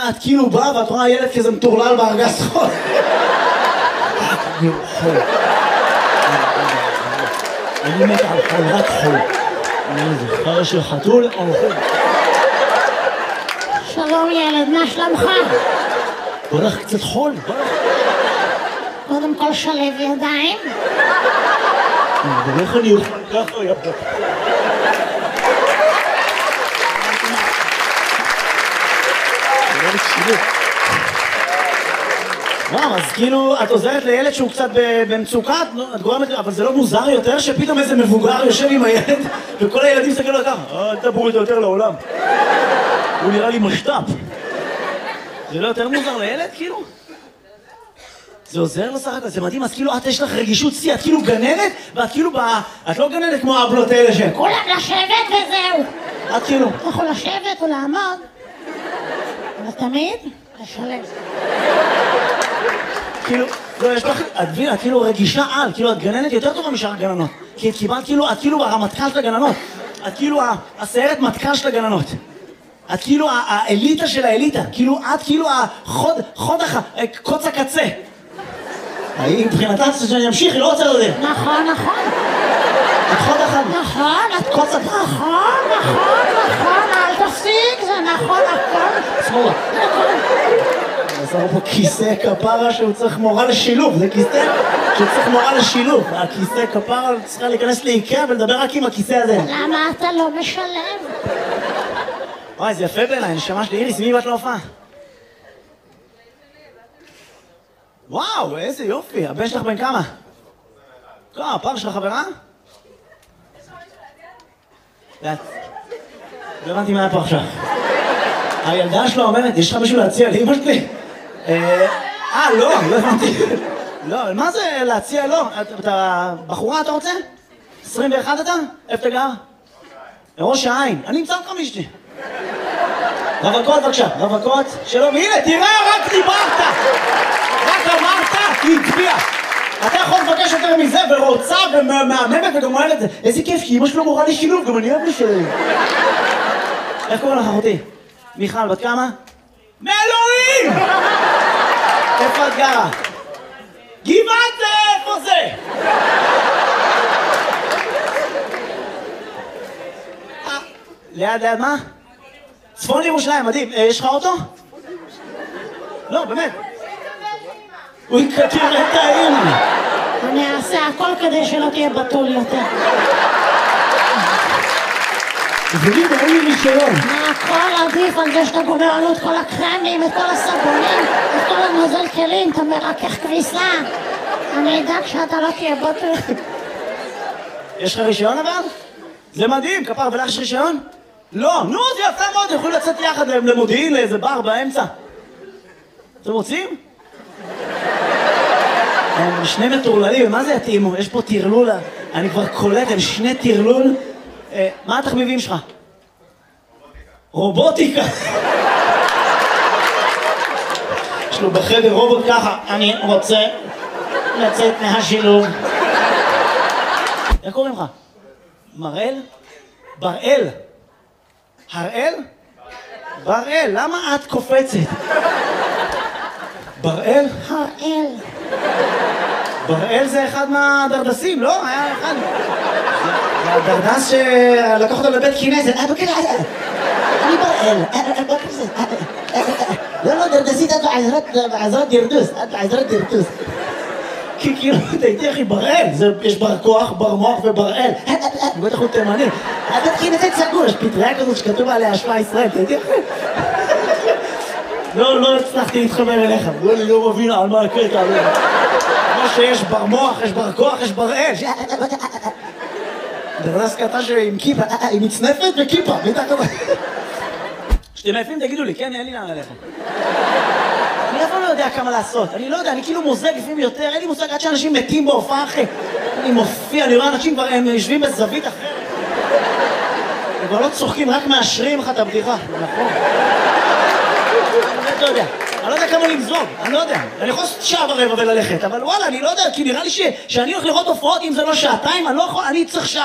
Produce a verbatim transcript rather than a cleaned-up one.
את כאילו באה ואת רואה ילד כזה מטורלל בארגז חול. חול. אני מת על חול, רק חול. אני זוכר של חתול או חול. שלום ילד, מה שלומך? בוא לך קצת חול, בוא לך. קודם כל שלב ידיים. ואיך אני אוכל ככה יפה. וואו, אז כאילו את עוזרת לילד שהוא קצת במצוקה, את גורמת, אבל זה לא מוזר יותר שפתאום איזה מבוגר יושב עם הילד וכל הילדים מסתכלים לו ככה, אל תדברו איתו יותר לעולם. הוא נראה לי משת"פ. זה לא יותר מוזר לילד כאילו? זה עוזר לו סך הכל, זה מדהים, אז כאילו את יש לך רגישות שיא, את כאילו גננת ואת כאילו באה, את לא גננת כמו האבלות האלה שהן כולם לשבת וזהו. את כאילו אתה יכול לשבת או לעמוד, אבל תמיד לשלב. כאילו, לא, יש לך, את מבינה, את כאילו רגישה על, כאילו את גננת יותר טובה משאר הגננות. כי את קיבלת כאילו, את כאילו הרמטכ"ל של הגננות. את כאילו הסיירת מטכ"ל של הגננות. את כאילו האליטה של האליטה. כאילו, את כאילו החוד, חוד הח... קוץ הקצה. היא מבחינתה שאני אמשיך, היא לא רוצה לדעת. נכון, נכון. את חוד אחד. נכון, את קוץ הקצה. נכון, נכון, נכון, אל תפסיק, זה נכון, הכל. שמאלה. עזר פה כיסא כפרה שהוא צריך מורה לשילוב, זה כיסא שהוא צריך מורה לשילוב. הכיסא כפרה צריכה להיכנס לאיקאה ולדבר רק עם הכיסא הזה. למה אתה לא משלם? וואי, זה יפה בעיניי, נשמה שלי. איריס, מי באת להופעה? וואו, איזה יופי. הבן שלך בן כמה? כמה, הפעם שלך חברה? לא הבנתי מה היה פה עכשיו. הילדה שלו אומרת, יש לך מישהו להציע לאמא שלי? אה, לא, לא הבנתי. לא, מה זה להציע? לא. אתה בחורה, אתה רוצה? עשרים ואחת אתה? איפה אתה גר? לראש העין. אני אמצא אותך מישתי. רווקות בבקשה, רווקות שלום. הנה, תראה, רק דיברת. רק אמרת, היא הצביעה. אתה יכול לבקש יותר מזה, ורוצה ומהממת וגם אוהב את זה. איזה כיף, כי אמא שלו מורה לשילוב, גם אני אוהב לשלם. איך קוראים לך אחותי? מיכל, בת כמה? מאלוהים! איפה את גרה? גבעת זה, איפה זה? ליד, ליד מה? צפון ירושלים, מדהים. יש לך אוטו? לא, באמת. הוא יקטיר את האמא. אני אעשה הכל כדי שלא תהיה בתול יותר. תגידי, אין לי רישיון. מה הכל עדיף על זה שאתה גומר עלו את כל הקרמים, את כל הסבונים, את כל הנוזל כלים, אתה מרכך כביסה. אני אדאג שאתה לא תהיה בתול. יש לך רישיון אבל? זה מדהים, כפר, ולך יש רישיון? לא, נו, זה יפה מאוד, יכולים לצאת יחד למודיעין, לאיזה בר באמצע. אתם רוצים? הם שני מטורללים, מה זה יתאימו? יש פה תרלול, אני כבר קולט, הם שני תרלול. מה התחביבים שלך? רובוטיקה. יש לו בחדר רובוט ככה, אני רוצה לצאת מהשילוב. איך קוראים לך? מראל? בראל? הראל? בראל, למה את קופצת? בראל? הראל. בראל זה אחד מהדרדסים, לא? היה אחד. זה הדרדס שלקח אותו לבית כנסת. אני בראל. לא, לא, דרדסית, את בעזרת דרדוס. את בעזרת דרדוס. כי כאילו, תהייתי אחי, בראל. יש בר כוח, בר מוח ובראל. בטח הוא תימני. הבית כנסת סגור, יש פטריה כזאת שכתוב עליה השפעה ישראל. תהייתי אחי. לא, לא הצלחתי להתחבר אליך. אני לא מבין על מה הקטע. כמו שיש בר מוח, יש בר כוח, יש בראל. דרדס קטן עם כיפה, עם מצנפת וכיפה. כשאתם עייפים תגידו לי, כן, אין לי לאן עליך. אני אף פעם לא יודע כמה לעשות. אני לא יודע, אני כאילו מוזג לפעמים יותר. אין לי מושג עד שאנשים מתים בהופעה אחרי. אני מופיע, אני רואה אנשים כבר, הם יושבים בזווית אחרת. הם כבר לא צוחקים, רק מאשרים לך את הבדיחה. נכון. אני לא יודע. אני לא יודע כמה למזוג, אני לא יודע. אני יכול לעשות שעה ורבע וללכת, אבל וואלה, אני לא יודע, כי נראה לי שאני הולך לראות הופעות, אם זה לא שעתיים, אני לא יכול, אני צריך שעה.